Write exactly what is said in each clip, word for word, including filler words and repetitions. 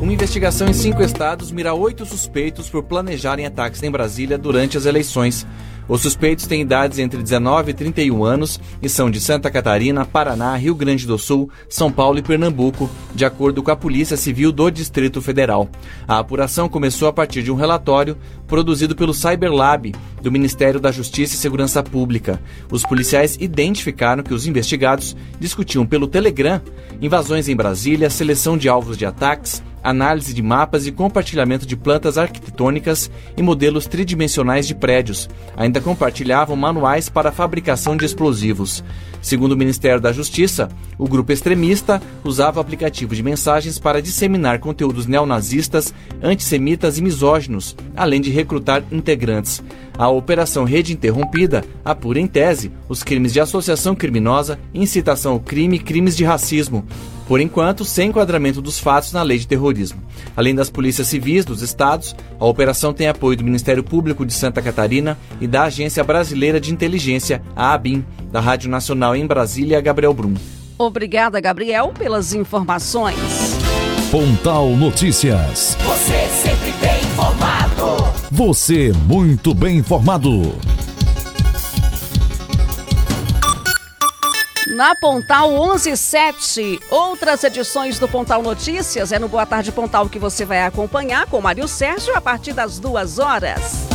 Uma investigação em cinco estados mira oito suspeitos por planejarem ataques em Brasília durante as eleições. Os suspeitos têm idades entre dezenove e trinta e um anos e são de Santa Catarina, Paraná, Rio Grande do Sul, São Paulo e Pernambuco, de acordo com a Polícia Civil do Distrito Federal. A apuração começou a partir de um relatório produzido pelo Cyberlab, do Ministério da Justiça e Segurança Pública. Os policiais identificaram que os investigados discutiam pelo Telegram invasões em Brasília, seleção de alvos de ataques, análise de mapas e compartilhamento de plantas arquitetônicas e modelos tridimensionais de prédios. Ainda compartilhavam manuais para a fabricação de explosivos. Segundo o Ministério da Justiça, o grupo extremista usava aplicativo de mensagens para disseminar conteúdos neonazistas, antissemitas e misóginos, além de recrutar integrantes. A Operação Rede Interrompida apura em tese os crimes de associação criminosa, incitação ao crime e crimes de racismo, por enquanto sem enquadramento dos fatos na lei de terrorismo. Além das polícias civis dos estados, a operação tem apoio do Ministério Público de Santa Catarina e da Agência Brasileira de Inteligência, a ABIN, da Rádio Nacional em Brasília, Gabriel Brum. Obrigada, Gabriel, pelas informações. Pontal Notícias. Você sempre bem informado. Você muito bem informado. Na Pontal onze e sete, outras edições do Pontal Notícias. É no Boa Tarde Pontal que você vai acompanhar com Mário Sérgio a partir das duas horas.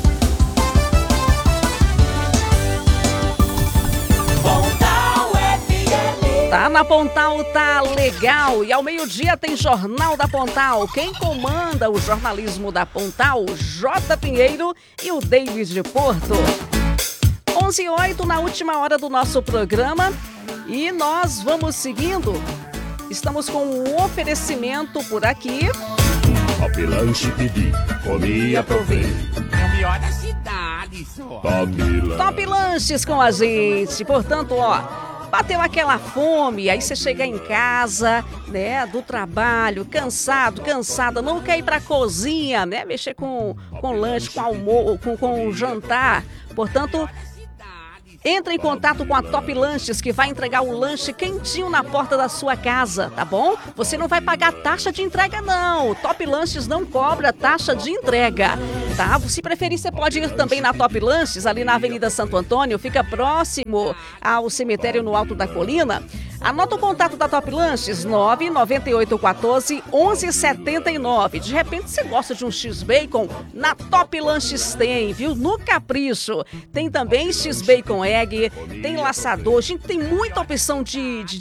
Pontal F M. Tá na Pontal, tá legal. E ao meio-dia tem Jornal da Pontal. Quem comanda o jornalismo da Pontal? J. Pinheiro e o David de Porto. onze e oito na última hora do nosso programa e nós vamos seguindo. Estamos com um oferecimento por aqui. Top Lanche Pedi, comi e aprovei. É o melhor da cidade, só. Top Lanche. Top Lanches com a gente. Portanto, ó, bateu aquela fome, aí você chega em casa, né, do trabalho, cansado, cansada, não quer ir pra cozinha, né, mexer com, com lanche, com almoço, com, com jantar. Portanto, entre em contato com a Top Lanches, que vai entregar o lanche quentinho na porta da sua casa, tá bom? Você não vai pagar taxa de entrega, não. Top Lanches não cobra taxa de entrega, tá? Se preferir, você pode ir também na Top Lanches, ali na Avenida Santo Antônio, fica próximo ao cemitério no Alto da Colina. Anota o contato da Top Lanches, nove nove oito um quatro um um sete nove. De repente você gosta de um X-Bacon? Na Top Lanches tem, viu? No Capricho. Tem também X-Bacon Egg, tem laçador. Gente, tem muita opção de, de